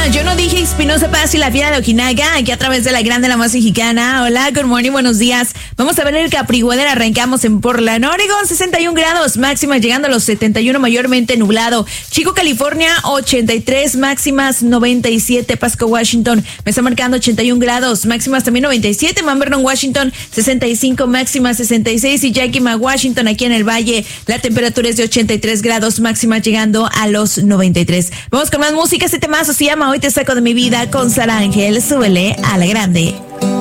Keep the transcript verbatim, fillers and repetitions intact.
Yo no dije Espinosa Paz y la fiera de Ojinaga, aquí a través de la Grande La Más Mexicana. Hola, good morning, buenos días. Vamos a ver el Capri Weather, arrancamos en Portland, Oregon, sesenta y un grados, máximas llegando a los setenta y uno, mayormente nublado. Chico, California, ochenta y tres, máximas noventa y siete. Pasco, Washington, me está marcando ochenta y un grados, máximas también noventa y siete. Mount Vernon, Washington, sesenta y cinco, máximas sesenta y seis. Y Yakima, Washington, aquí en el Valle, la temperatura es de ochenta y tres grados, máximas llegando a los noventa y tres. Vamos con más música, este temazo se llama Hoy Te Saco de Mi Vida con Sara Ángel. Súbele a la Grande.